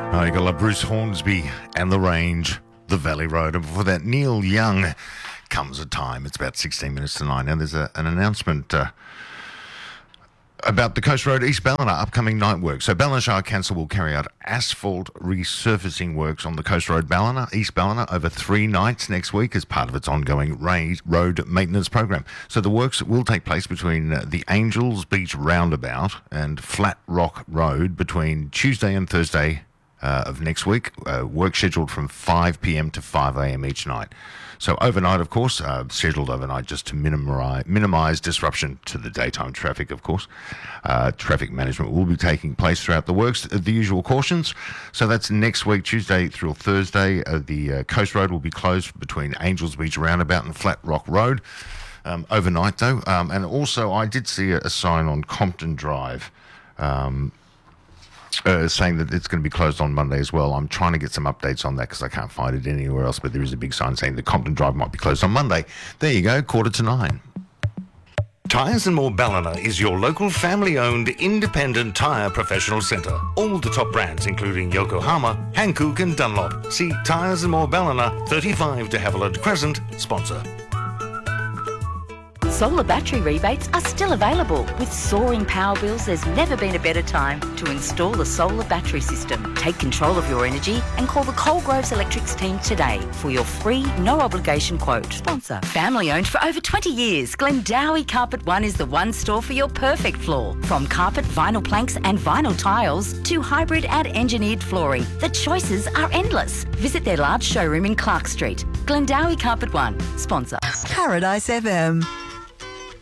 Oh, you got like Bruce Hornsby and The Range, The Valley Road. And before that, Neil Young, Comes a Time. It's about 16 minutes to 9. Now, there's an announcement about the Coast Road East Ballina upcoming night work. So Ballina Shire Council will carry out asphalt resurfacing works on the Coast Road East Ballina over 3 nights next week as part of its ongoing road maintenance program. So the works will take place between the Angels Beach Roundabout and Flat Rock Road between Tuesday and Thursday of next week. Work scheduled from 5 p.m. to 5 a.m. each night. So overnight, of course, scheduled overnight just to minimise disruption to the daytime traffic, of course. Traffic management will be taking place throughout the works, the usual cautions. So that's next week, Tuesday through Thursday. The Coast Road will be closed between Angels Beach Roundabout and Flat Rock Road. Overnight, though. And also, I did see a sign on Compton Drive saying that it's going to be closed on Monday as well. I'm trying to get some updates on that because I can't find it anywhere else, but there is a big sign saying that Compton Drive might be closed on Monday. There you go, 8:45. Tyres and More Ballina is your local family-owned independent tyre professional centre. All the top brands including Yokohama, Hankook and Dunlop. See Tyres and More Ballina, 35 de Havilland Crescent, sponsor. Solar battery rebates are still available. With soaring power bills, there's never been a better time to install a solar battery system. Take control of your energy and call the Coalgroves Electrics team today for your free, no-obligation quote. Sponsor. Family owned for over 20 years, Glendowie Carpet One is the one store for your perfect floor. From carpet, vinyl planks and vinyl tiles to hybrid and engineered flooring, the choices are endless. Visit their large showroom in Clark Street. Glendowie Carpet One. Sponsor. Paradise FM.